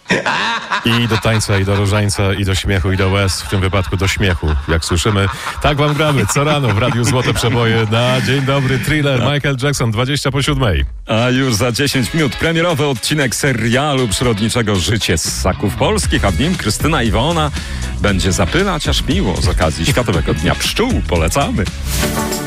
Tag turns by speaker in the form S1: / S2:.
S1: I do tańca, i do różańca, i do śmiechu, i do łez, w tym wypadku do śmiechu, jak słyszymy. Tak wam gramy co rano w Radiu Złote Przeboje na Dzień Dobry Thriller. Michael Jackson, 7:20.
S2: A już za 10 minut premierowy odcinek serialu przyrodniczego Życie z ssaków polskich, a w nim Krystyna Iwona będzie zapylać aż miło z okazji Światowego Dnia Pszczół. Polecamy.